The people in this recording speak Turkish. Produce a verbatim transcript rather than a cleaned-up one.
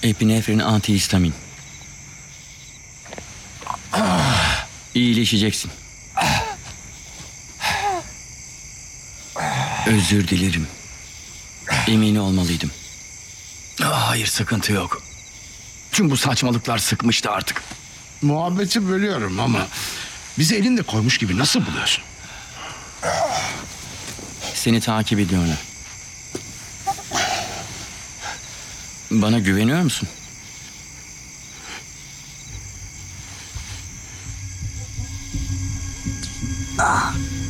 Epinefrin antihistamin. İyileşeceksin. Özür dilerim. Emin olmalıydım. Ah, hayır, sıkıntı yok. Tüm bu saçmalıklar sıkmıştı artık. Muhabbeti bölüyorum ama bizi elinde koymuş gibi nasıl buluyorsun? Seni takip ediyorlar. Bana güveniyor musun? Ah.